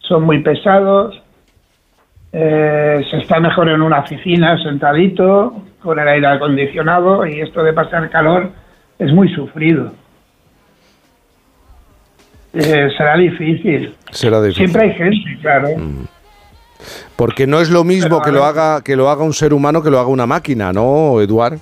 son muy pesados. Se está mejor en una oficina, sentadito, con el aire acondicionado, y esto de pasar calor es muy sufrido. Será difícil. Siempre hay gente, claro. Porque no es lo mismo que lo haga un ser humano que lo haga una máquina, ¿no, Eduard?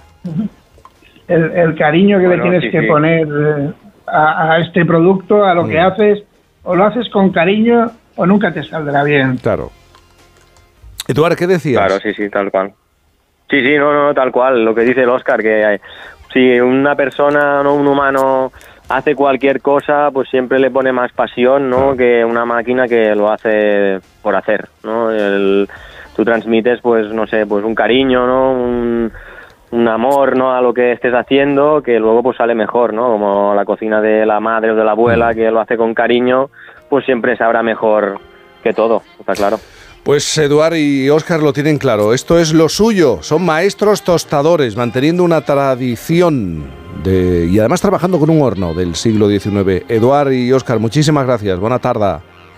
El cariño que le tienes que poner a este producto, a lo que haces, o lo haces con cariño o nunca te saldrá bien. Claro. Eduard, ¿qué decías? Claro, sí, tal cual. Sí, no, tal cual, lo que dice el Óscar, que si una persona, no un humano, hace cualquier cosa, pues siempre le pone más pasión, ¿no? Que una máquina que lo hace por hacer, ¿no? Tú transmites, pues, no sé, pues un cariño, ¿no? Un amor, ¿no? A lo que estés haciendo, que luego pues sale mejor, ¿no? Como la cocina de la madre o de la abuela, que lo hace con cariño, pues siempre sabrá mejor que todo, está claro. Pues Eduard y Óscar lo tienen claro, esto es lo suyo, son maestros tostadores, manteniendo una tradición y además trabajando con un horno del siglo XIX. Eduard y Óscar, muchísimas gracias, buena tarde.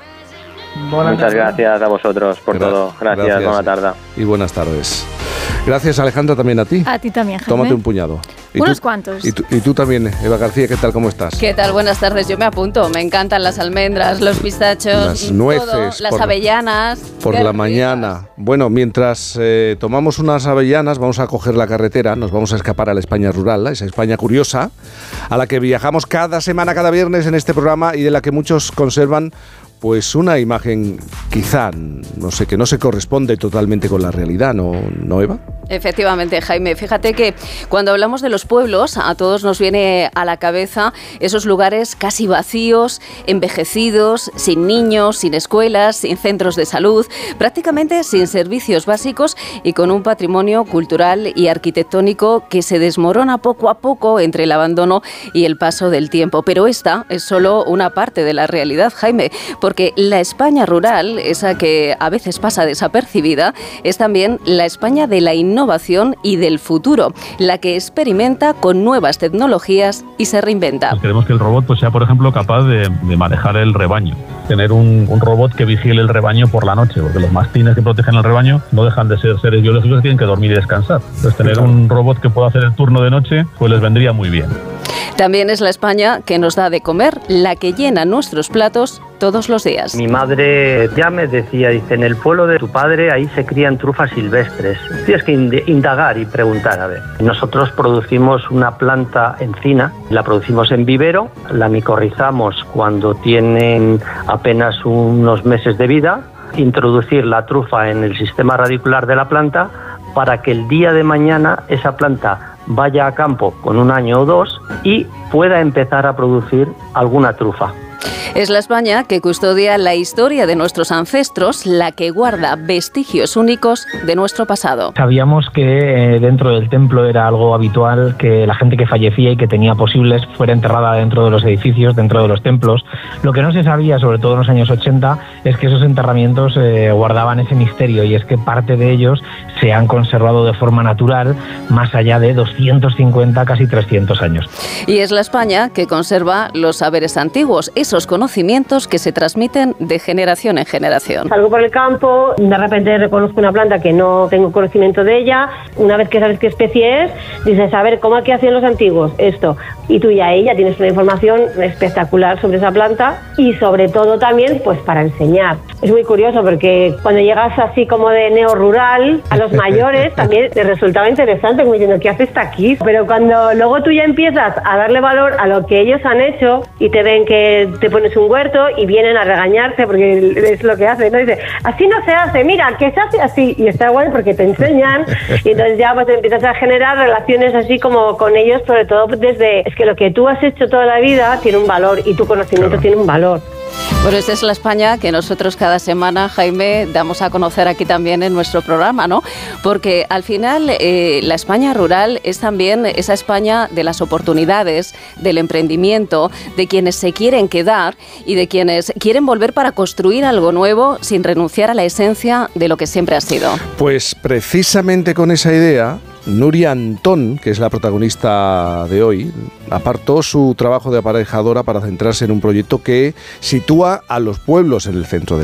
Muchas gracias a vosotros por todo, gracias, buena tarde. Y buenas tardes. Gracias, Alejandra, también a ti. A ti también, Jaime. Tómate un puñado. Unos cuantos. Y tú también, Eva García, ¿qué tal? ¿Cómo estás? ¿Qué tal? Buenas tardes, yo me apunto. Me encantan las almendras, los pistachos, las nueces, todo, las avellanas. Por la mañana. Bueno, mientras tomamos unas avellanas, vamos a coger la carretera, nos vamos a escapar a la España rural, a esa España curiosa, a la que viajamos cada semana, cada viernes en este programa y de la que muchos conservan pues una imagen quizá, no sé, que no se corresponde totalmente con la realidad, ¿no, Eva? Efectivamente, Jaime. Fíjate que cuando hablamos de los pueblos, a todos nos viene a la cabeza esos lugares casi vacíos, envejecidos, sin niños, sin escuelas, sin centros de salud, prácticamente sin servicios básicos y con un patrimonio cultural y arquitectónico que se desmorona poco a poco entre el abandono y el paso del tiempo. Pero esta es solo una parte de la realidad, Jaime, porque la España rural, esa que a veces pasa desapercibida, es también la España de la innovación y del futuro, la que experimenta con nuevas tecnologías y se reinventa. Pues queremos que el robot pues sea, por ejemplo, capaz de manejar el rebaño, tener un robot que vigile el rebaño por la noche, porque los mastines que protegen el rebaño no dejan de ser seres biológicos que tienen que dormir y descansar. Entonces, tener un robot que pueda hacer el turno de noche, pues les vendría muy bien. También es la España que nos da de comer, la que llena nuestros platos todos los días. Mi madre ya me decía, dice, en el pueblo de tu padre ahí se crían trufas silvestres. Tienes que indagar y preguntar, a ver. Nosotros producimos una planta encina, la producimos en vivero, la micorrizamos cuando tienen apenas unos meses de vida, introducir la trufa en el sistema radicular de la planta para que el día de mañana esa planta vaya a campo con 1 año o 2 y pueda empezar a producir alguna trufa. Es la España que custodia la historia de nuestros ancestros, la que guarda vestigios únicos de nuestro pasado. Sabíamos que dentro del templo era algo habitual que la gente que fallecía y que tenía posibles fuera enterrada dentro de los edificios, dentro de los templos. Lo que no se sabía, sobre todo en los años 80, es que esos enterramientos guardaban ese misterio, y es que parte de ellos se han conservado de forma natural más allá de 250, casi 300 años. Y es la España que conserva los saberes antiguos, esos conocimientos que se transmiten de generación en generación. Salgo por el campo, de repente reconozco una planta que no tengo conocimiento de ella. Una vez que sabes qué especie es, dices, a ver, ¿cómo aquí hacían los antiguos esto? Y tú ya tienes una información espectacular sobre esa planta y sobre todo también pues para enseñar. Es muy curioso porque cuando llegas así como de neorrural a los mayores también les resultaba interesante, como diciendo, ¿qué hace esta aquí? Pero cuando luego tú ya empiezas a darle valor a lo que ellos han hecho y te ven que te pones un huerto y vienen a regañarte porque es lo que hacen, ¿no? Dice, así no se hace, mira, que se hace así, y está guay porque te enseñan y entonces ya pues empiezas a generar relaciones así como con ellos, sobre todo desde, es que lo que tú has hecho toda la vida tiene un valor y tu conocimiento tiene un valor. Bueno, esta es la España que nosotros cada semana, Jaime, damos a conocer aquí también en nuestro programa, ¿no? Porque al final la España rural es también esa España de las oportunidades, del emprendimiento, de quienes se quieren quedar y de quienes quieren volver para construir algo nuevo sin renunciar a la esencia de lo que siempre ha sido. Pues precisamente con esa idea, Nuria Antón, que es la protagonista de hoy, apartó su trabajo de aparejadora para centrarse en un proyecto que sitúa a los pueblos en el centro de